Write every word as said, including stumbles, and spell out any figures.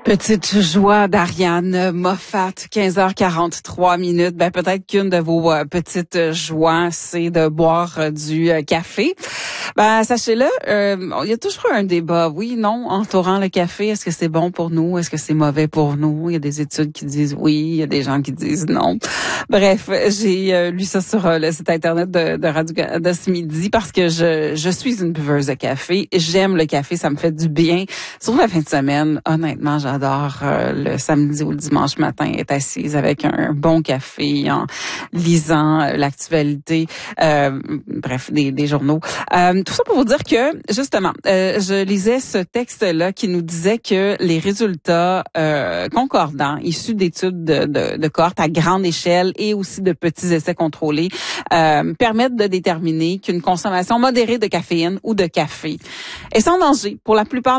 Petite joie d'Ariane Moffat, quinze heures quarante-trois minutes. Ben peut-être qu'une de vos euh, petites joies, c'est de boire euh, du euh, café. Ben sachez-le, euh, il y a toujours un débat, oui, non, entourant le café. Est-ce que c'est bon pour nous? Est-ce que c'est mauvais pour nous? Il y a des études qui disent oui, il y a des gens qui disent non. Bref, j'ai euh, lu ça sur euh, le site internet de, de Radio de ce midi parce que je, je suis une buveuse de café. J'aime le café, ça me fait du bien. Sur la fin de semaine, honnêtement, j'adore euh, le samedi ou le dimanche matin être assise avec un bon café en lisant euh, l'actualité, euh, bref, des, des journaux. Euh, tout ça pour vous dire que, justement, euh, je lisais ce texte-là qui nous disait que les résultats euh, concordants, issus d'études de, de, de cohortes à grande échelle et aussi de petits essais contrôlés, euh, permettent de déterminer qu'une consommation modérée de caféine ou de café est sans danger pour la plupart